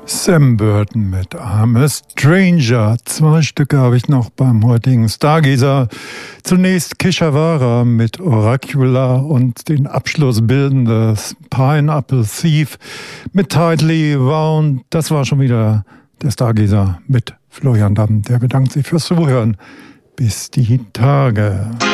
Sam Burton mit I'm a Stranger. 2 Stücke habe ich noch beim heutigen Stargazer. Zunächst Kishavara mit Oracula und den Abschluss bildendes Pineapple Thief mit Tightly Wound. Das war schon wieder der Stargazer mit Florian Damm. Der bedankt sich fürs Zuhören. Bis die Tage.